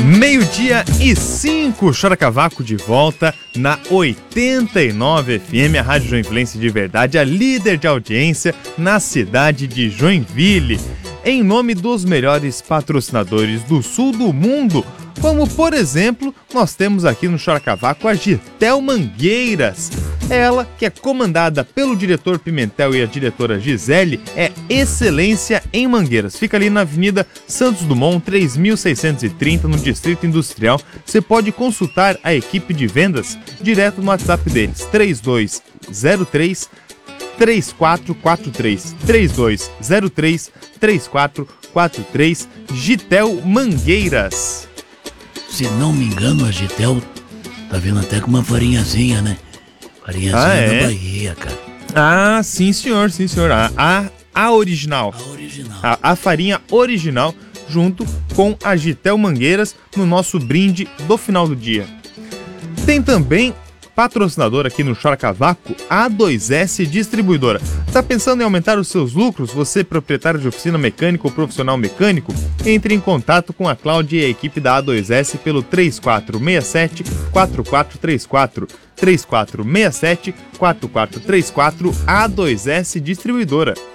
12:05, Chora Cavaco de volta na 89 FM, a Rádio Joinvilense de verdade, a líder de audiência na cidade de Joinville. Em nome dos melhores patrocinadores do sul do mundo, como por exemplo, nós temos aqui no Chora Cavaco a Gitel Mangueiras. Ela, que é comandada pelo diretor Pimentel e a diretora Gisele, é excelência em mangueiras. Fica ali na Avenida Santos Dumont, 3630, no Distrito Industrial. Você pode consultar a equipe de vendas direto no WhatsApp deles, 3203 3443 3203 3443. Gitel Mangueiras. Se não me engano, a Gitel tá vindo até com uma farinhazinha, né? Farinhazinha da Bahia, cara. Ah, sim senhor, sim senhor. A original. A original. A farinha original, junto com a Gitel Mangueiras, no nosso brinde do final do dia. Tem também patrocinador aqui no Chora Cavaco, A2S Distribuidora. Tá pensando em aumentar os seus lucros? Você, proprietário de oficina mecânica ou profissional mecânico? Entre em contato com a Cláudia e a equipe da A2S pelo 3467-4434. 3467-4434, A2S Distribuidora.